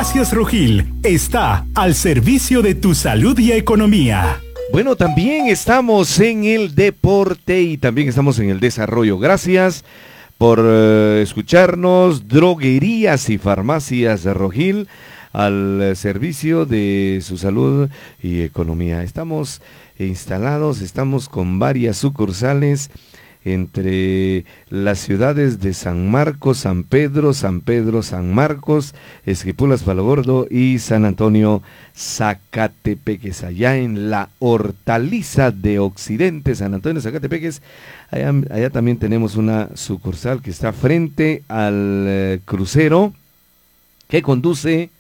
Farmacias Rojil está al servicio de tu salud y economía. Bueno, también estamos en el deporte y también estamos en el desarrollo. Gracias por escucharnos. Droguerías y Farmacias Rojil al servicio de su salud y economía. Estamos instalados, estamos con varias sucursales entre las ciudades de San Marcos, San Pedro, San Marcos, Esquipulas, Palo Gordo y San Antonio, Zacatepeques, allá en la Hortaliza de Occidente, San Antonio, Zacatepeques. Allá también tenemos una sucursal que está frente al crucero que conduce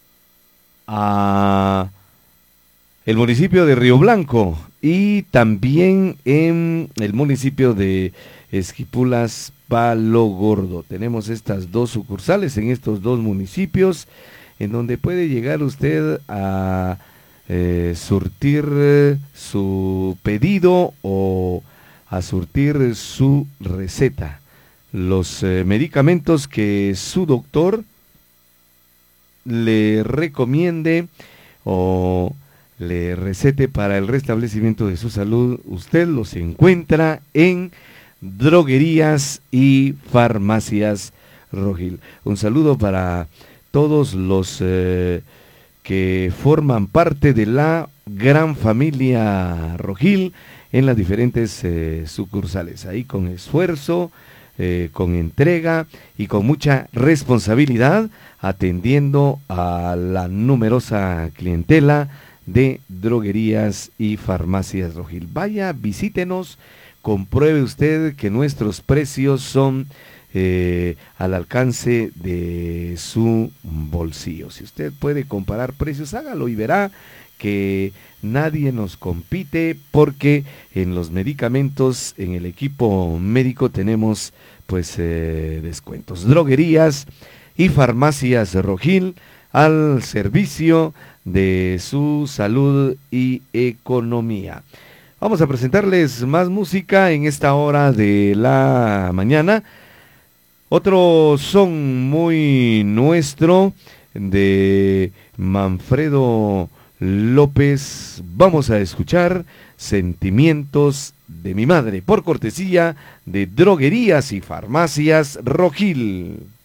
a el municipio de Río Blanco y también en el municipio de Esquipulas, Palo Gordo. Tenemos estas dos sucursales en estos dos municipios en donde puede llegar usted a surtir su pedido o a surtir su receta. Los medicamentos que su doctor le recomiende o le recete para el restablecimiento de su salud, usted los encuentra en Droguerías y Farmacias Rojil. Un saludo para todos los que forman parte de la gran familia Rojil en las diferentes sucursales, ahí con esfuerzo, con entrega y con mucha responsabilidad, atendiendo a la numerosa clientela de Droguerías y Farmacias Rojil. Vaya, visítenos, compruebe usted que nuestros precios son al alcance de su bolsillo. Si usted puede comparar precios, hágalo y verá que nadie nos compite, porque en los medicamentos, en el equipo médico tenemos pues descuentos. Droguerías y Farmacias Rojil al servicio de su salud y economía. Vamos a presentarles más música en esta hora de la mañana. Otro son muy nuestro de Manfredo López. Vamos a escuchar Sentimientos de mi madre, por cortesía de Droguerías y Farmacias Rojil.